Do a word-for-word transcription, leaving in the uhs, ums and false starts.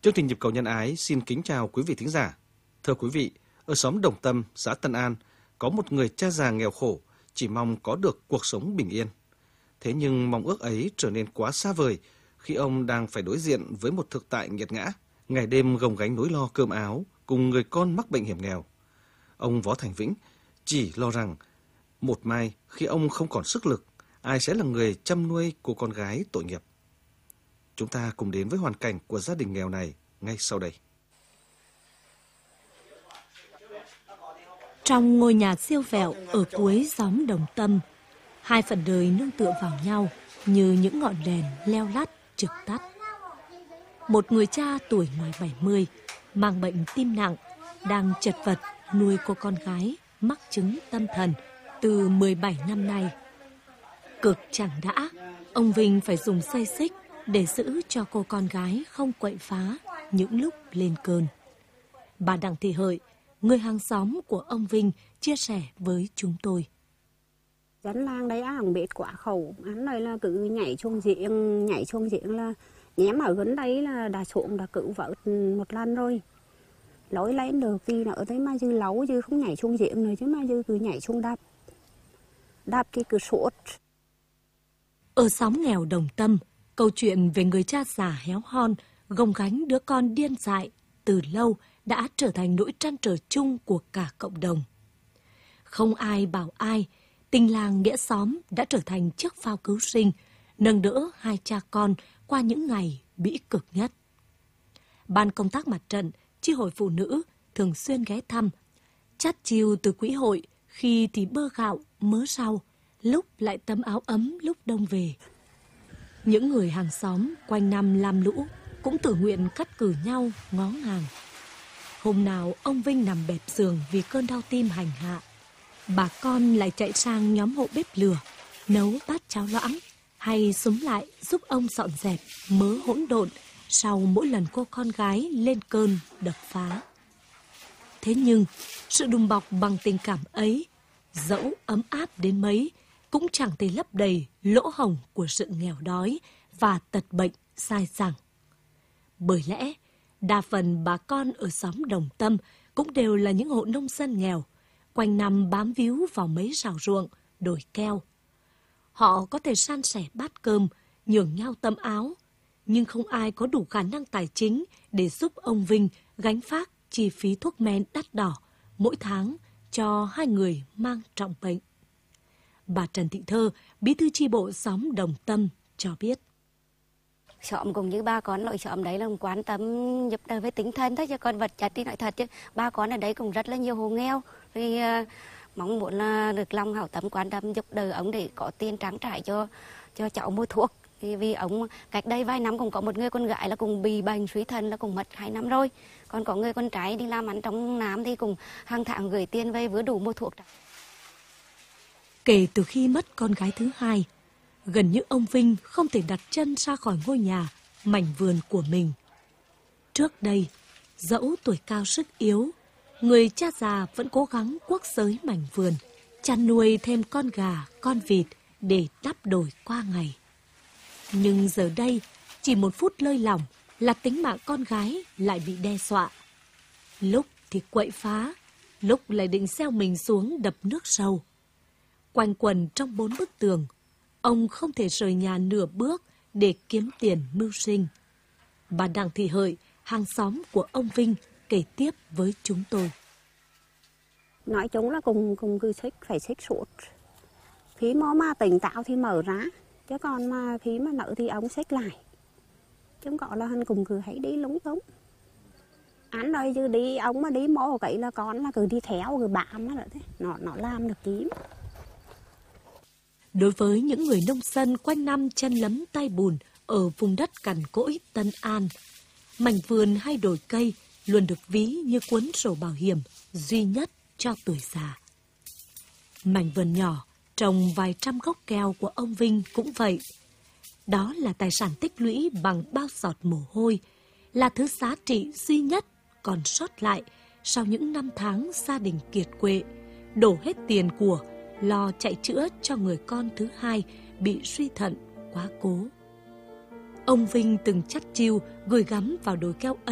Chương trình Nhịp cầu nhân ái xin kính chào quý vị thính giả. Thưa quý vị, ở xóm Đồng Tâm, xã Tân An, có một người cha già nghèo khổ, chỉ mong có được cuộc sống bình yên. Thế nhưng mong ước ấy trở nên quá xa vời khi ông đang phải đối diện với một thực tại nghiệt ngã, ngày đêm gồng gánh nỗi lo cơm áo cùng người con mắc bệnh hiểm nghèo. Ông Võ Thành Vĩnh chỉ lo rằng một mai khi ông không còn sức lực, ai sẽ là người chăm nuôi cô con gái tội nghiệp. Chúng ta cùng đến với hoàn cảnh của gia đình nghèo này ngay sau đây. Trong ngôi nhà siêu vẹo ở cuối xóm Đồng Tâm, hai phần đời nương tựa vào nhau như những ngọn đèn leo lắt trực tắt. Một người cha tuổi ngoài bảy mươi, mang bệnh tim nặng, đang chật vật nuôi cô con gái mắc chứng tâm thần từ mười bảy năm nay. Cực chẳng đã, ông Vinh phải dùng dây xích để giữ cho cô con gái không quậy phá những lúc lên cơn. Bà Đặng Thị Hợi, người hàng xóm của ông Vinh, chia sẻ với chúng tôi. Dân làng đấy ăn biết quá khổ, hắn đây là cứ nhảy chuông giếng, nhảy chuông giếng là nhém ở gần đấy là đã xuống đã cứu vợ một lần rồi. Lối lên được thì ở đấy mà dư lấu chứ không nhảy chuông giếng rồi chứ mà dư cứ nhảy chuông đạp. Đạp thì cứ suốt. Ở xóm nghèo Đồng Tâm, câu chuyện về người cha già héo hon, gồng gánh đứa con điên dại từ lâu đã trở thành nỗi trăn trở chung của cả cộng đồng. Không ai bảo ai, tình làng nghĩa xóm đã trở thành chiếc phao cứu sinh, nâng đỡ hai cha con qua những ngày bĩ cực nhất. Ban công tác mặt trận, chi hội phụ nữ thường xuyên ghé thăm, chắt chiu từ quỹ hội, khi thì bơ gạo, mớ rau, lúc lại tấm áo ấm lúc đông về. Những người hàng xóm quanh năm lam lũ cũng tự nguyện cắt cử nhau ngó ngàng. Hôm nào ông Vinh nằm bẹp giường vì cơn đau tim hành hạ, bà con lại chạy sang nhóm hộ bếp lửa, nấu bát cháo loãng hay xúm lại giúp ông dọn dẹp mớ hỗn độn sau mỗi lần cô con gái lên cơn đập phá. Thế nhưng, sự đùm bọc bằng tình cảm ấy, dẫu ấm áp đến mấy, cũng chẳng thể lấp đầy lỗ hổng của sự nghèo đói và tật bệnh sai rằng. Bởi lẽ, đa phần bà con ở xóm Đồng Tâm cũng đều là những hộ nông dân nghèo, quanh năm bám víu vào mấy rào ruộng, đồi keo. Họ có thể san sẻ bát cơm, nhường nhau tấm áo, nhưng không ai có đủ khả năng tài chính để giúp ông Vinh gánh vác chi phí thuốc men đắt đỏ mỗi tháng cho hai người mang trọng bệnh. Bà Trần Thị Thơ, bí thư chi bộ xóm Đồng Tâm cho biết. Xóm cũng như ba con nội xóm đấy là quan tâm giúp đỡ với tinh thần thôi, chứ còn vật chất thì nói thật chứ ba con ở đấy cũng rất là nhiều hộ nghèo. Vì uh, mong muốn là được lòng hảo tâm quan tâm giúp đỡ ông để có tiền trang trải cho cho cháu mua thuốc. Thì vì ông cách đây vài năm cũng có một người con gái là cùng bị bệnh suy thận là cũng mất hai năm rồi. Còn có người con trai đi làm ăn trong Nam thì cũng hàng tháng gửi tiền về vừa đủ mua thuốc. Kể từ khi mất con gái thứ hai, gần như ông Vinh không thể đặt chân ra khỏi ngôi nhà, mảnh vườn của mình. Trước đây, dẫu tuổi cao sức yếu, người cha già vẫn cố gắng cuốc xới mảnh vườn, chăn nuôi thêm con gà, con vịt để đắp đổi qua ngày. Nhưng giờ đây, chỉ một phút lơi lỏng là tính mạng con gái lại bị đe dọa. Lúc thì quậy phá, lúc lại định gieo mình xuống đập nước sâu. Quanh quần trong bốn bức tường, ông không thể rời nhà nửa bước để kiếm tiền mưu sinh. Bà Đặng Thị Hợi, hàng xóm của ông Vinh, kể tiếp với chúng tôi. Nói chung là cùng cùng cứ xích, phải xích suốt. Khi mà, mà tỉnh táo thì mở ra, chứ còn mà khi mà nợ thì ông xích lại. Chứ gọi là hắn cùng cứ hãy đi lúng túng. Án đây chứ đi, ông mà đi mô cái là con là cứ đi theo, cứ bám nó, nó, nó làm được kiếm. Đối với những người nông dân quanh năm chân lấm tay bùn ở vùng đất cằn cỗi Tân An, mảnh vườn hay đồi cây luôn được ví như cuốn sổ bảo hiểm duy nhất cho tuổi già. Mảnh vườn nhỏ trồng vài trăm gốc keo của ông Vinh cũng vậy. Đó là tài sản tích lũy bằng bao giọt mồ hôi, là thứ giá trị duy nhất còn sót lại sau những năm tháng gia đình kiệt quệ, đổ hết tiền của lo chạy chữa cho người con thứ hai bị suy thận quá cố. Ông Vinh từng chắt chiu gửi gắm vào đồi keo ấy